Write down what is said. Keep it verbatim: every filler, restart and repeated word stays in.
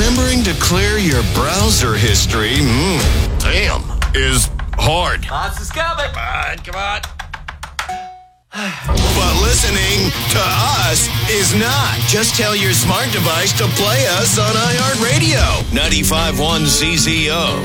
remembering to clear your browser history, mm, damn, is hard. Monsters coming. Come on, come on. But listening to us is not. Just tell your smart device to play us on iHeartRadio. ninety-five point one Z Z O.